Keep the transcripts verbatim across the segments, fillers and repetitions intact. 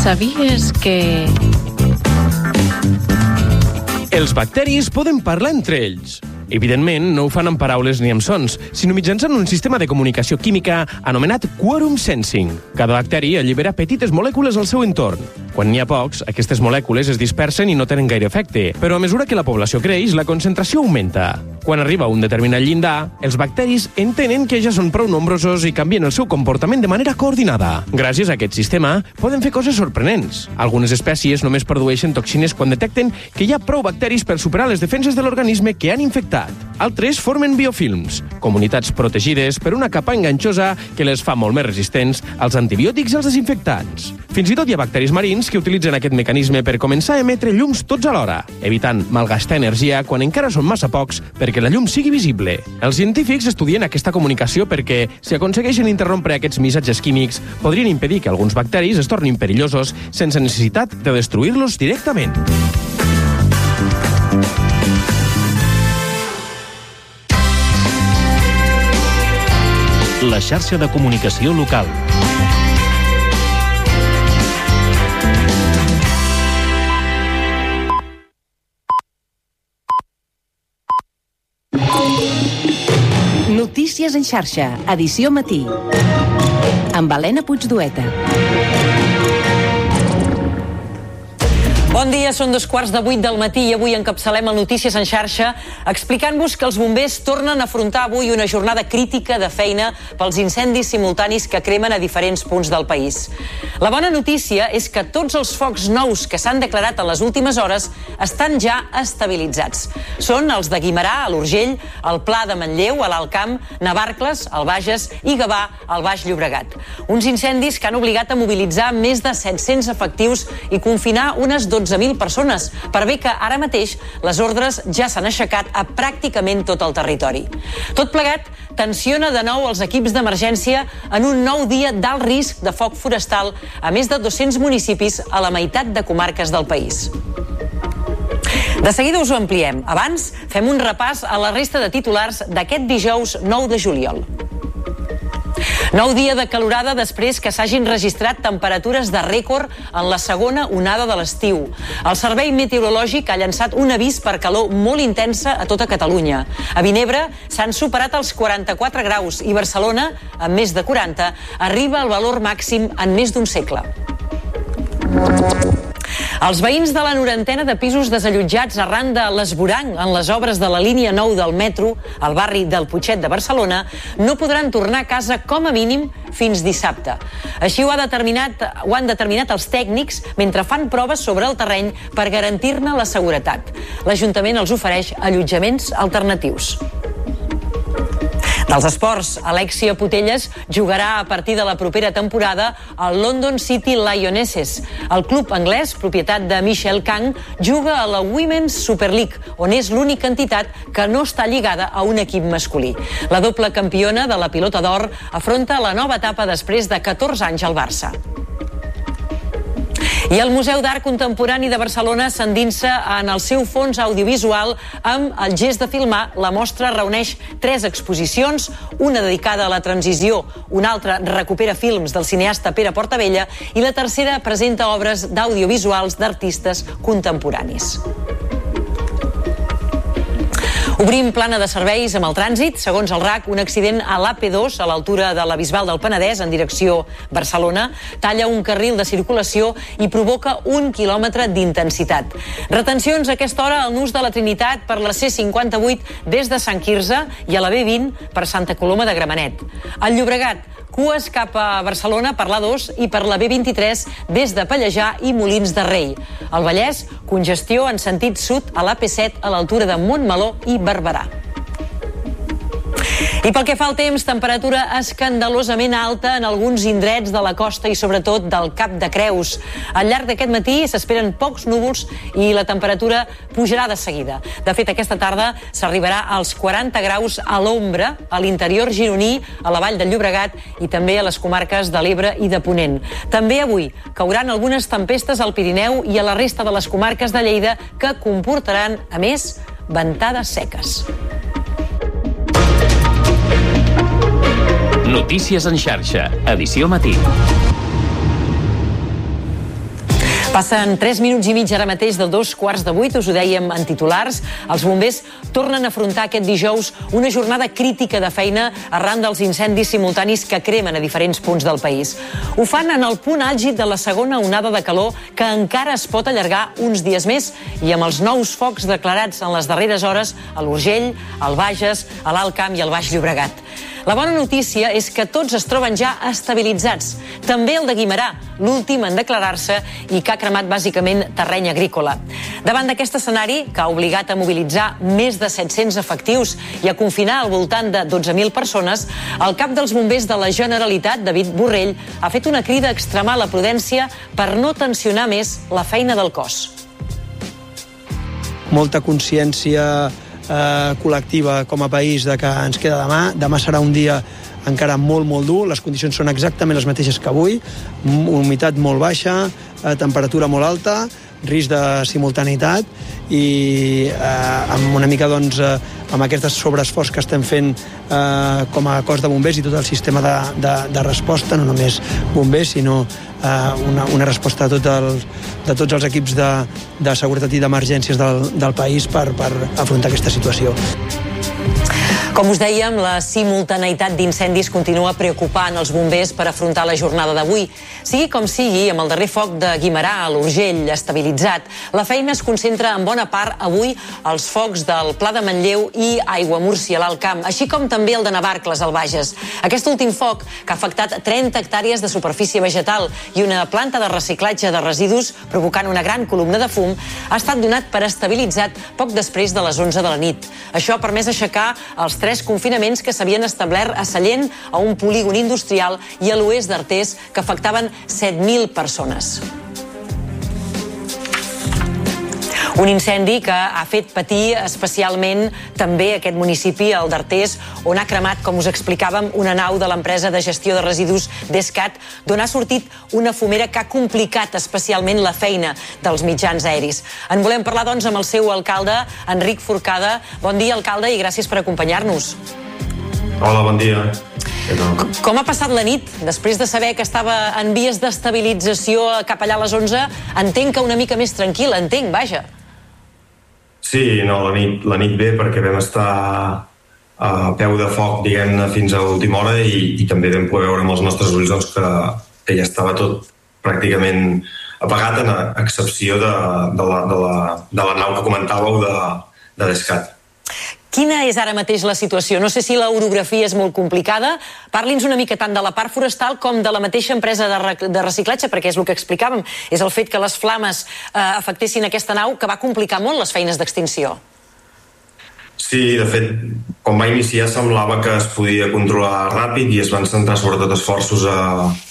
Sabies que... Els bacteris poden parlar entre ells. Evidentment, no ho fan amb paraules ni amb sons, sinó mitjançant un sistema de comunicació química anomenat quorum sensing. Cada bacteri allibera petites molècules al seu entorn. Quan n'hi ha pocs, aquestes molècules es dispersen i no tenen gaire efecte, però a mesura que la població creix, la concentració augmenta. Quan arriba a un determinat llindar, els bacteris entenen que ja són prou nombrosos i canvien el seu comportament de manera coordinada. Gràcies a aquest sistema, poden fer coses sorprenents. Algunes espècies només produeixen toxines quan detecten que hi ha prou bacteris per superar les defenses de l'organisme que han infectat. Altres formen biofilms, comunitats protegides per una capa enganxosa que les fa molt més resistents als antibiòtics i als desinfectants. Fins i tot hi ha bacteris marins que utilitzen aquest mecanisme per començar a emetre llums tots alhora, evitant malgastar energia quan encara són massa pocs perquè la llum sigui visible. Els científics estudien aquesta comunicació perquè, si aconsegueixen interrompre aquests missatges químics, podrien impedir que alguns bacteris es tornin perillosos sense necessitat de destruir-los directament. La xarxa de comunicació local. Notícies en xarxa, edició matí. Amb Helena Puigdueta. Bon dia, són dos quarts de vuit del matí i avui encapçalem el Notícies en xarxa explicant-vos que els bombers tornen a afrontar avui una jornada crítica de feina pels incendis simultanis que cremen a diferents punts del país. La bona notícia és que tots els focs nous que s'han declarat en les últimes hores estan ja estabilitzats. Són els de Guimerà, a l'Urgell, el Pla de Manlleu, a l'Alt Camp, Navarcles, al Bages i Gavà, al Baix Llobregat. Uns incendis que han obligat a mobilitzar més de set-cents efectius i confinar unes dotze mil persones, per bé que ara mateix les ordres ja s'han aixecat a pràcticament tot el territori. Tot plegat tensiona de nou els equips d'emergència en un nou dia d'alt risc de foc forestal a més de dos-cents municipis a la meitat de comarques del país. De seguida us ho ampliem. Abans, fem un repàs a la resta de titulars d'aquest dijous nou de juliol. Nou dia de calorada després que s'hagin registrat temperatures de rècord en la segona onada de l'estiu. El Servei Meteorològic ha llançat un avís per calor molt intensa a tota Catalunya. A Vinebre s'han superat els quaranta-quatre graus i Barcelona, amb més de quaranta, arriba al valor màxim en més d'un segle. Els veïns de la norantena de pisos desallotjats arran de l'esborang en les obres de la línia nou del metro al barri del Putxet de Barcelona no podran tornar a casa com a mínim fins dissabte. Així ho, ha determinat, ho han determinat els tècnics mentre fan proves sobre el terreny per garantir-ne la seguretat. L'Ajuntament els ofereix allotjaments alternatius. Dels esports, Alexia Putellas jugarà a partir de la propera temporada al London City Lionesses. El club anglès, propietat de Michelle Kang, juga a la Women's Super League, on és l'única entitat que no està lligada a un equip masculí. La doble campiona de la Pilota d'Or afronta la nova etapa després de catorze anys al Barça. I el Museu d'Art Contemporani de Barcelona s'endinsa en el seu fons audiovisual amb el gest de filmar. La mostra reuneix tres exposicions, una dedicada a la transició, una altra recupera films del cineasta Pere Portabella i la tercera presenta obres d'audiovisuals d'artistes contemporanis. Obrim plana de serveis amb el trànsit. Segons el R A C, un accident a l'A P dos, a l'altura de la Bisbal del Penedès, en direcció Barcelona, talla un carril de circulació i provoca un quilòmetre d'intensitat. Retencions a aquesta hora al nus de la Trinitat per la C cinquanta-vuit des de Sant Quirze i a la B vint per Santa Coloma de Gramenet. Al Llobregat, cues cap a Barcelona per l'A dos i per la B vint-i-tres des de Pallejà i Molins de Rei. Al Vallès, congestió en sentit sud a l'A P set a l'altura de Montmeló i Barberà. I pel que fa al temps, temperatura escandalosament alta en alguns indrets de la costa i sobretot del Cap de Creus. Al llarg d'aquest matí s'esperen pocs núvols i la temperatura pujarà de seguida. De fet, aquesta tarda s'arribarà als quaranta graus a l'ombra, a l'interior gironí, a la Vall del Llobregat i també a les comarques de l'Ebre i de Ponent. També avui cauran algunes tempestes al Pirineu i a la resta de les comarques de Lleida que comportaran, a més, ventades seques. Notícies en xarxa, edició matí. Passen tres minuts i mig ara mateix del dos quarts de vuit, us ho dèiem en titulars. Els bombers tornen a afrontar aquest dijous una jornada crítica de feina arran dels incendis simultanis que cremen a diferents punts del país. Ho fan en el punt àlgid de la segona onada de calor que encara es pot allargar uns dies més i amb els nous focs declarats en les darreres hores a l'Urgell, al Bages, a l'Alt Camp i al Baix Llobregat. La bona notícia és que tots es troben ja estabilitzats. També el de Guimerà, l'últim en declarar-se i que ha cremat bàsicament terreny agrícola. Davant d'aquest escenari, que ha obligat a mobilitzar més de set-cents efectius i a confinar al voltant de dotze mil persones, el cap dels bombers de la Generalitat, David Borrell, ha fet una crida a extremar la prudència per no tensionar més la feina del cos. Molta consciència Eh, col·lectiva com a país de que ens queda demà. Demà serà un dia encara molt, molt dur. Les condicions són exactament les mateixes que avui. Humitat molt baixa, eh, temperatura molt alta, risc de simultaneïtat i eh, amb una mica doncs, eh, amb aquest sobreesforç que estem fent eh, com a cos de bombers i tot el sistema de, de, de resposta, no només bombers, sinó eh, una, una resposta de, tot el, de tots els equips de, de seguretat i d'emergències del, del país per, per afrontar aquesta situació. Com us dèiem, la simultaneïtat d'incendis continua preocupant els bombers per afrontar la jornada d'avui. Sigui com sigui, amb el darrer foc de Guimerà a l'Urgell estabilitzat, la feina es concentra en bona part avui als focs del Pla de Manlleu i Aiguamúrcia a l'Alt Camp, així com també el de Navarcles al Bages. Aquest últim foc, que ha afectat trenta hectàrees de superfície vegetal i una planta de reciclatge de residus provocant una gran columna de fum, ha estat donat per estabilitzat poc després de les onze de la nit. Això ha permès aixecar els tres confinaments que s'havien establert a Sallent, a un polígon industrial, i a l'oest d'Artés, que afectaven set mil persones. Un incendi que ha fet patir especialment també aquest municipi, el d'Artés, on ha cremat, com us explicàvem, una nau de l'empresa de gestió de residus d'Escat, d'on ha sortit una fumera que ha complicat especialment la feina dels mitjans aeris. En volem parlar, doncs, amb el seu alcalde, Enric Forcada. Bon dia, alcalde, i gràcies per acompanyar-nos. Hola, bon dia. Com ha passat la nit? Després de saber que estava en vies d'estabilització cap allà a les onze, entenc que una mica més tranquil, entenc, vaja. Sí, no, la nit, la nit bé, perquè vam estar a peu de foc, diguem-ne, fins a l'última hora i, i també vam poder veure amb els nostres ulls doncs, que, que ja estava tot pràcticament apagat, en excepció de, de, la, de, la, de la nau que comentàveu de, de l'Escat. Quina és ara mateix la situació? No sé si l'orografia és molt complicada. Parli'ns una mica tant de la part forestal com de la mateixa empresa de, re de reciclatge, perquè és el que explicàvem. És el fet que les flames eh, afectessin aquesta nau que va complicar molt les feines d'extinció. Sí, de fet, quan va iniciar semblava que es podia controlar ràpid i es van centrar sobretot esforços a,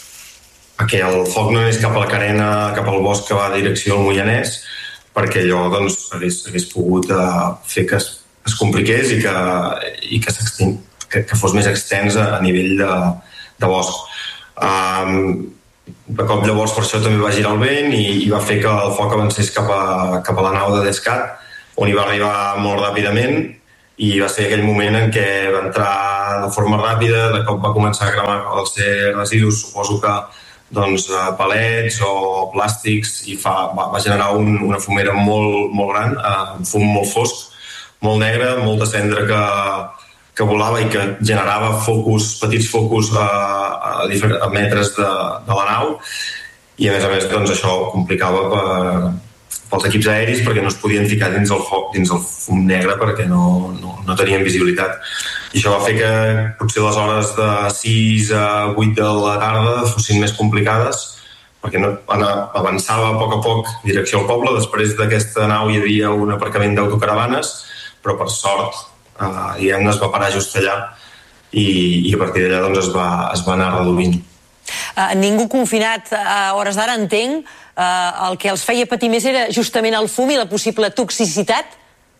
a que el foc no anés cap a la carena, cap al bosc que va a direcció al Moianès, perquè allò doncs, hagués, hagués pogut uh, fer que es es compliqués i que, i que, que, que fos més extens a, a nivell de, de bosc. Um, de cop llavors per això també va girar el vent i, i va fer que el foc avancés cap a, cap a la nau de l'Escat, on hi va arribar molt ràpidament i va ser aquell moment en què va entrar de forma ràpida, de cop va començar a cremar els residus, suposo que doncs, palets o plàstics, i fa, va, va generar un, una fumera molt, molt gran, un fum molt fosc, molt negre, molta cendra que, que volava i que generava focus, petits focus a, a, a metres de, de la nau, i a més a més doncs, això complicava per, pels equips aeris perquè no es podien ficar dins el foc, dins el fum negre, perquè no, no, no tenien visibilitat. I això va fer que potser les hores de sis a vuit de la tarda fossin més complicades, perquè no, avançava a poc a poc en direcció al poble. Després d'aquesta nau hi havia un aparcament d'autocaravanes, però per sort eh, diguem-ne, es va parar just allà i, i a partir d'allà doncs, es, va, es va anar reduint. Uh, ningú confinat a hores d'ara, entenc, uh, el que els feia patir més era justament el fum i la possible toxicitat?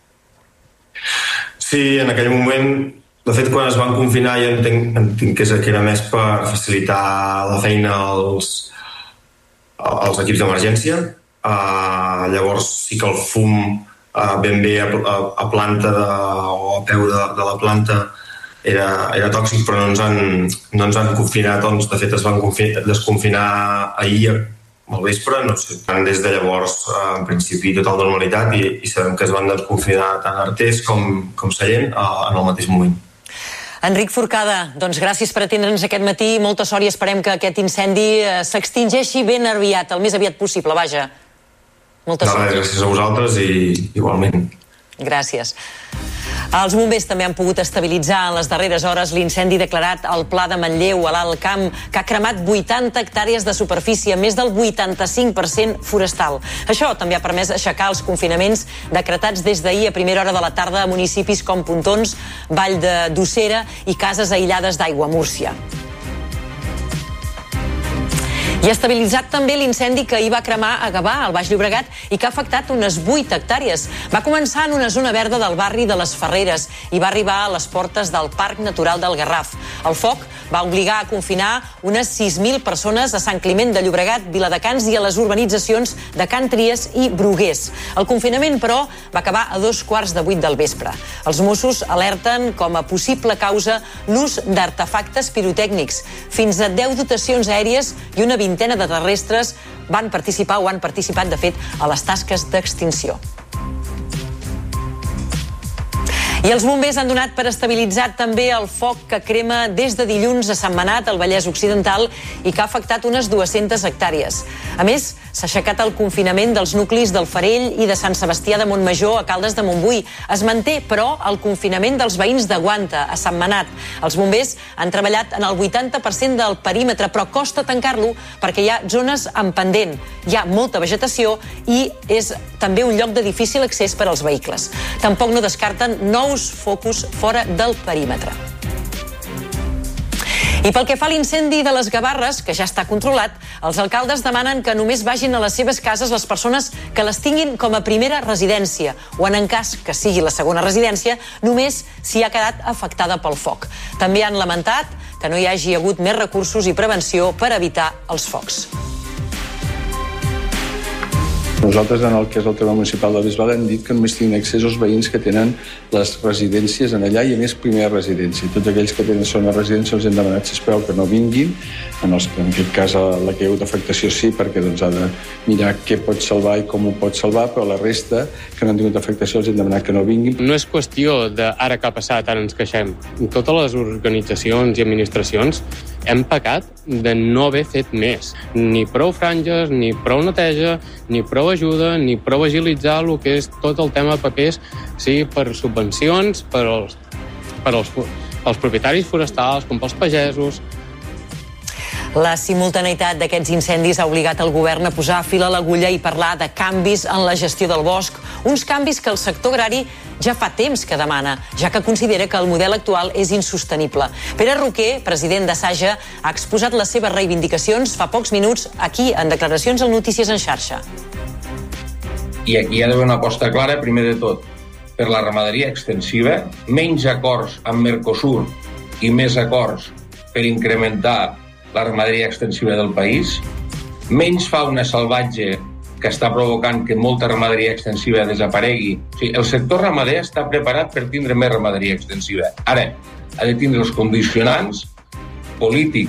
Sí, en aquell moment, de fet, quan es van confinar jo entenc, entenc que era més per facilitar la feina als, als equips d'emergència. Uh, llavors sí que el fum Uh, ben bé a, a, a planta de, o a peu de, de la planta era, era tòxic, però no ens han, no ens han confinat, doncs, de fet es van confinar, desconfinar ahir al vespre, no sé. Des de llavors, en principi, total normalitat i, i sabem que es van desconfinar tant Artés com, com Sallent en el mateix moment. Enric Forcada, doncs gràcies per atendre'ns aquest matí. Molta sort i esperem que aquest incendi s'extingeixi ben aviat, el més aviat possible, vaja. Molta sort. No, gràcies a vosaltres i igualment. Gràcies. Els bombers també han pogut estabilitzar en les darreres hores l'incendi declarat al Pla de Manlleu, a l'Alt Camp, que ha cremat vuitanta hectàrees de superfície, més del vuitanta-cinc per cent forestal. Això també ha permès aixecar els confinaments decretats des d'ahir a primera hora de la tarda a municipis com Pontons, Vall de d'Ossera i cases aïllades d'Aigua Múrcia. I ha estabilitzat també l'incendi que hi va cremar a Gavà, al Baix Llobregat, i que ha afectat unes vuit hectàrees. Va començar en una zona verda del barri de les Ferreres i va arribar a les portes del Parc Natural del Garraf. El foc va obligar a confinar unes sis mil persones a Sant Climent de Llobregat, Viladecans i a les urbanitzacions de Can Tries i Bruguers. El confinament, però, va acabar a dos quarts de vuit del vespre. Els Mossos alerten com a possible causa l'ús d'artefactes pirotècnics. Fins a deu dotacions aèries i una vintena de terrestres van participar o han participat, de fet, a les tasques d'extinció. I els bombers han donat per estabilitzat també el foc que crema des de dilluns a Sentmenat, al Vallès Occidental, i que ha afectat unes dues-centes hectàrees. A més, s'ha aixecat el confinament dels nuclis del Farell i de Sant Sebastià de Montmajor a Caldes de Montbui. Es manté, però, el confinament dels veïns de Guanta, a Sentmenat. Els bombers han treballat en el vuitanta per cent del perímetre, però costa tancar-lo perquè hi ha zones en pendent. Hi ha molta vegetació i és també un lloc de difícil accés per als vehicles. Tampoc no descarten nous focus fora del perímetre. I pel que fa a l'incendi de les Gavarres, que ja està controlat, els alcaldes demanen que només vagin a les seves cases les persones que les tinguin com a primera residència o, en cas que sigui la segona residència, només si ha quedat afectada pel foc. També han lamentat que no hi hagi hagut més recursos i prevenció per evitar els focs. Nosaltres, en el que és el tema municipal de Bisbal, hem dit que només tenen accés als veïns que tenen les residències en allà i, a més, primera residència. Tots aquells que tenen segona residència els hem demanat, sisplau, que no vinguin. En, els, en aquest cas, la que hi ha hagut afectació sí, perquè doncs, ha de mirar què pot salvar i com ho pot salvar, però la resta, que no han tingut afectació, els hem demanat que no vinguin. No és qüestió de ara que ha passat, ara ens queixem. Totes les organitzacions i administracions hem pecat de no haver fet més. Ni prou franges, ni prou neteja, ni prou ajuda, ni prou agilitzar el que és tot el tema de papers, sigui per subvencions, per als, per als, als propietaris forestals, com pels pagesos. La simultaneïtat d'aquests incendis ha obligat el govern a posar fil a l'agulla i parlar de canvis en la gestió del bosc, uns canvis que el sector agrari ja fa temps que demana, ja que considera que el model actual és insostenible. Pere Roquer, president de Saja, ha exposat les seves reivindicacions fa pocs minuts aquí, en declaracions al Notícies en Xarxa. I aquí hi ha d'haver una aposta clara, primer de tot, per la ramaderia extensiva, menys acords amb Mercosur i més acords per incrementar la ramaderia extensiva del país, menys fauna salvatge que està provocant que molta ramaderia extensiva desaparegui. O sigui, el sector ramader està preparat per tindre més ramaderia extensiva. Ara, ha de tindre els condicionants polítics